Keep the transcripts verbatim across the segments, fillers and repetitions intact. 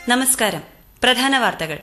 നമസ്കാരം. പ്രധാന വാർത്തകൾ.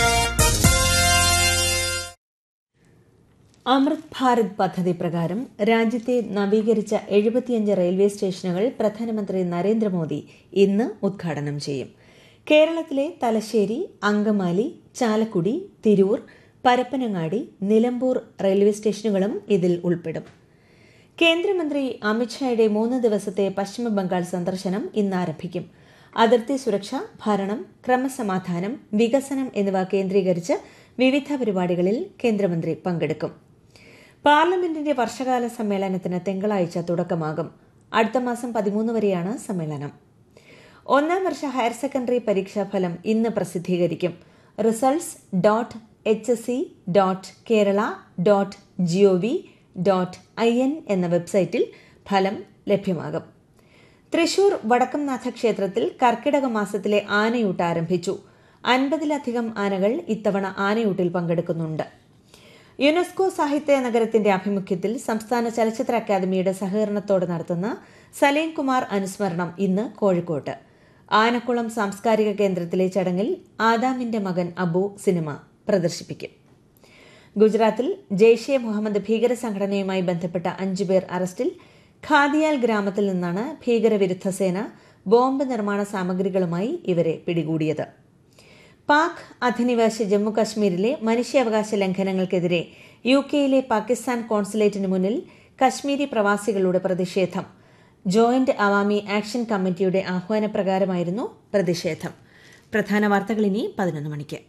അമൃത് ഭാരത് പദ്ധതി പ്രകാരം രാജ്യത്തെ നവീകരിച്ച എഴുപത്തിയഞ്ച് റെയിൽവേ സ്റ്റേഷനുകൾ പ്രധാനമന്ത്രി നരേന്ദ്രമോദി ഇന്ന് ഉദ്ഘാടനം ചെയ്യും. കേരളത്തിലെ തലശ്ശേരി, അങ്കമാലി, ചാലക്കുടി, തിരൂർ, പരപ്പനങ്ങാടി, നിലമ്പൂർ റെയിൽവേ സ്റ്റേഷനുകളും ഇതിൽ ഉൾപ്പെടും. കേന്ദ്രമന്ത്രി അമിത്ഷായുടെ മൂന്ന് ദിവസത്തെ പശ്ചിമബംഗാൾ സന്ദർശനം ഇന്ന് ആരംഭിക്കും. അതിർത്തി സുരക്ഷ, ഭരണം, ക്രമസമാധാനം, വികസനം എന്നിവ കേന്ദ്രീകരിച്ച് വിവിധ പരിപാടികളിൽ കേന്ദ്രമന്ത്രി പങ്കെടുക്കും. പാർലമെന്റിന്റെ വർഷകാല സമ്മേളനത്തിന് തിങ്കളാഴ്ച തുടക്കമാകും. അടുത്ത മാസം പതിമൂന്ന് വരെയാണ് സമ്മേളനം. ഒന്നാം വർഷ ഹയർ സെക്കൻഡറി പരീക്ഷാഫലം ഇന്ന് പ്രസിദ്ധീകരിക്കും. Results dot H S C dot Kerala dot G O V dot I N എന്ന വെബ്സൈറ്റിൽ ഫലം ലഭ്യമാകും. തൃശൂർ വടക്കംനാഥ ക്ഷേത്രത്തിൽ കർക്കിടക മാസത്തിലെ ആനയൂട്ട് ആരംഭിച്ചു. അൻപതിലധികം ആനകൾ ഇത്തവണ ആനയൂട്ടിൽ പങ്കെടുക്കുന്നുണ്ട്. യുനെസ്കോ സാഹിത്യ നഗരത്തിന്റെ ആഭിമുഖ്യത്തിൽ സംസ്ഥാന ചലച്ചിത്ര അക്കാദമിയുടെ സഹകരണത്തോടെ നടത്തുന്ന സലീം കുമാർ അനുസ്മരണം ഇന്ന് കോഴിക്കോട്ട് ആനക്കുളം സാംസ്കാരിക കേന്ദ്രത്തിലെ ചടങ്ങിൽ ആദാമിന്റെ മകൻ അബു സിനിമ പ്രദർശിപ്പിക്കും. ഗുജറാത്തിൽ ജെയ്ഷെ മുഹമ്മദ് ഭീകര സംഘടനയുമായി ബന്ധപ്പെട്ട അഞ്ചുപേർ അറസ്റ്റിൽ. ഖാദിയാൽ ഗ്രാമത്തിൽ നിന്നാണ് ഭീകരവിരുദ്ധ സേന ബോംബ് നിർമ്മാണ സാമഗ്രികളുമായി ഇവരെ പിടികൂടിയത്. പാക് അധിനിവേശ ജമ്മുകശ്മീരിലെ മനുഷ്യാവകാശ ലംഘനങ്ങൾക്കെതിരെ യു കെയിലെ പാകിസ്ഥാൻ കോൺസുലേറ്റിന് മുന്നിൽ കശ്മീരി പ്രവാസികളുടെ പ്രതിഷേധം. ജോയിന്റ് അവാമി ആക്ഷൻ കമ്മിറ്റിയുടെ ആഹ്വാനപ്രകാരമായിരുന്നു പ്രതിഷേധം. പ്രധാന വാർത്തകൾ ഇനി പതിനൊന്ന് മണിക്ക്.